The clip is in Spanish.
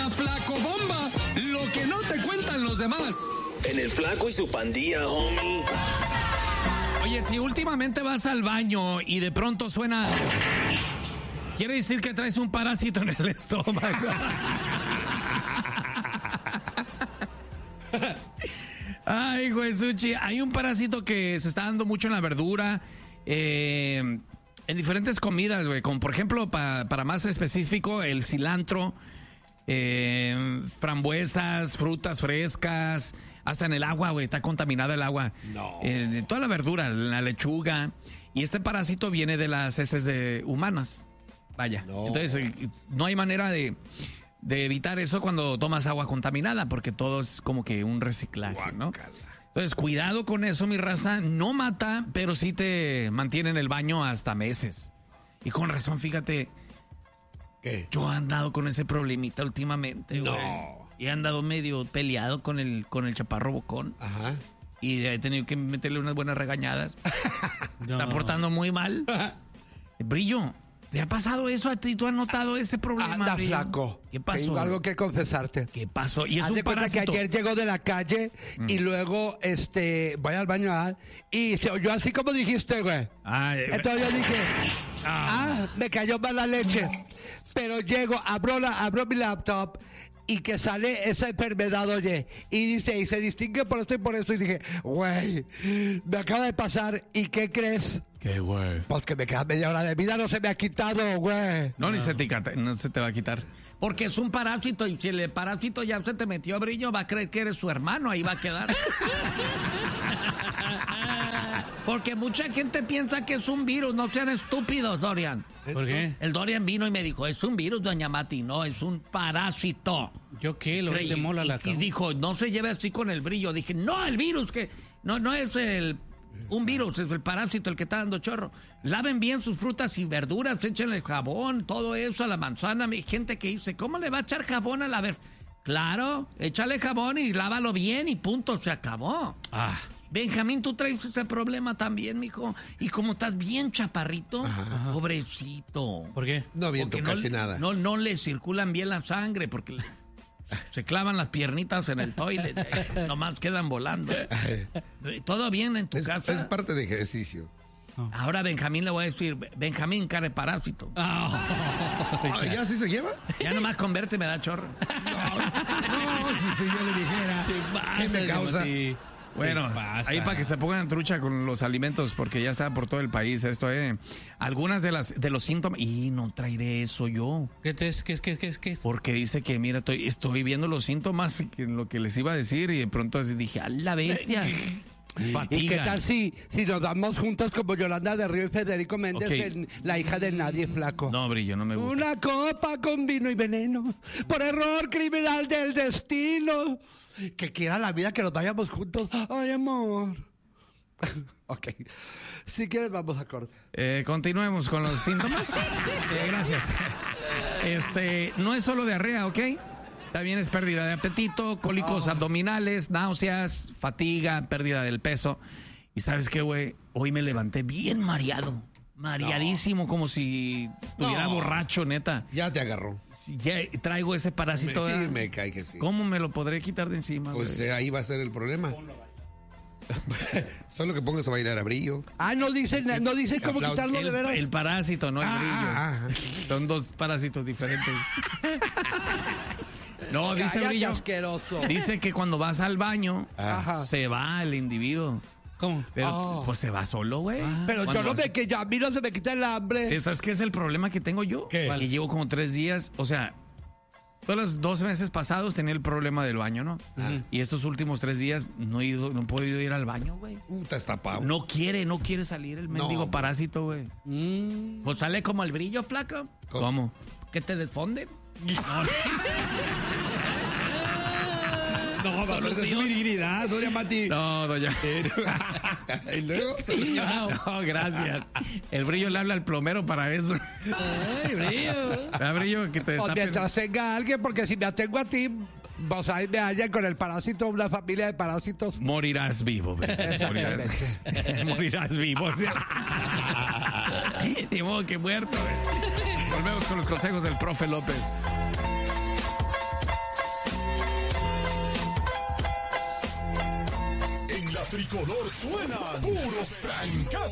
La Flacobomba, lo que no te cuentan los demás. En el Flaco y su pandilla, homie. Oye, si últimamente vas al baño y de pronto suena... Quiere decir que traes un parásito en el estómago. Ay, Jesuchi, hay un parásito que se está dando mucho en la verdura, en diferentes comidas, güey, como por ejemplo, para más específico, el cilantro, frambuesas, frutas frescas, hasta en el agua, güey, está contaminada el agua. No. Toda la verdura, la lechuga, y este parásito viene de las heces humanas. Vaya, No. Entonces no hay manera de evitar eso cuando tomas agua contaminada, porque todo es como que un reciclaje, ¿no? Entonces, cuidado con eso, mi raza. No mata, pero sí te mantiene en el baño hasta meses. Y con razón, fíjate, ¿Qué? yo he andado con ese problemita últimamente, No. güey. Y he andado medio peleado con el chaparro bocón. Ajá. Y he tenido que meterle unas buenas regañadas. Está portando muy mal. Brillo, ¿te ha pasado eso a ti? ¿Tú has notado ese problema, Anda, Brillo? Flaco. ¿Qué pasó? Tengo algo que confesarte. ¿Qué pasó? Y es Haz un de cuenta que parásito. ayer llegó de la calle y luego voy al baño y se oyó así como dijiste, güey. Ay, Entonces yo dije, me cayó mal la leche. Pero llego, abro mi laptop y que sale esa enfermedad, oye. Y dice, y se distingue por esto y por eso. Y dije, güey, me acaba de pasar. ¿Y qué crees? ¿Qué, güey? Pues que me queda media hora de vida, no se me ha quitado, güey. No, ni se te no se te va a quitar. Porque es un parásito y si el parásito ya se te metió, Brillo, va a creer que eres su hermano, ahí va a quedar. Porque mucha gente piensa que es un virus, no sean estúpidos, Dorian. ¿Por qué? El Dorian vino y me dijo, es un virus, doña Mati, no, es un parásito. ¿Yo qué? Lo Y- de mola la y dijo, no se lleve así con el Brillo. Dije, no, el virus, que no es un virus, es el parásito el que está dando chorro. Laven bien sus frutas y verduras, échenle jabón, todo eso a la manzana. Hay gente que dice, ¿cómo le va a echar jabón a la Claro, échale jabón y lávalo bien y punto, se acabó. Benjamín, tú traes ese problema también, mijo. Y como estás bien chaparrito, pobrecito. ¿Por qué? No viento Porque casi nada. No le circulan bien la sangre porque se clavan las piernitas en el toilet. Nomás quedan volando. ¿Todo bien en tu casa? Es parte de ejercicio. Ahora Benjamín le voy a decir, Benjamín, care parásito. ¿Ya así se lleva? Ya nomás con verte me da chorro. No, si usted yo le dijera. ¿Qué me causa? Bueno, pasa? ahí para que se pongan trucha con los alimentos, porque ya está por todo el país esto, Algunas de los síntomas... Y no traeré eso yo. ¿Qué es? Porque dice que, mira, estoy viendo los síntomas, que lo que les iba a decir, y de pronto así dije, ¡a la bestia! Fatiga. ¿Y qué tal si nos damos juntos como Yolanda de Río y Federico Méndez Ok. en La hija de nadie, Flaco? No, Brillo, no me gusta. Una copa con vino y veneno, por error criminal del destino. Que quiera la vida que nos vayamos juntos. Ay, amor. Ok. Si quieres, vamos a corte. Continuemos con los síntomas. Gracias. No es solo diarrea, ¿ok? También es pérdida de apetito, cólicos abdominales, náuseas, fatiga, pérdida del peso. Y ¿sabes qué, güey? Hoy me levanté bien mareado. Mareadísimo, como si estuviera borracho, neta. Ya te agarró. Si ya traigo ese parásito. Sí, ¿verdad? me cae que sí. ¿Cómo me lo podré quitar de encima, Pues güey? ahí va a ser el problema. Solo que pongas a bailar a Brillo. No dicen cómo Aplausos. quitarlo de veras. El parásito, no el brillo. Son dos parásitos diferentes. No, dice Cállate, Brillo. asqueroso. Dice que cuando vas al baño, Ajá. se va el individuo. ¿Cómo? Pero pues se va solo, güey. Pero yo Cuando no vas- me que a mí no se me quita el hambre. ¿Sabes qué es el problema que tengo yo? ¿Qué? Que llevo como 3 días, o sea, todos los 2 meses pasados tenía el problema del baño, ¿no? Y estos últimos 3 días no he podido ir al baño, güey. Estás tapado. No quiere salir el mendigo No. parásito, güey. Pues sale como el Brillo, flaco. ¿Cómo? ¿Que te desfonden? No, va a perder su virilidad, doña Mati. No, doña. Y luego. No, gracias. El Brillo le habla al plomero para eso. Ay, Brillo. ¿Verdad, Brillo? Que te O está mientras tenga alguien, porque si me atengo a ti, pues ahí me hallan con el parásito, una familia de parásitos. Morirás vivo, morirás, morirás vivo. Ni modo que muerto. Volvemos con los consejos del profe López. la tricolor suenan puros trancazos.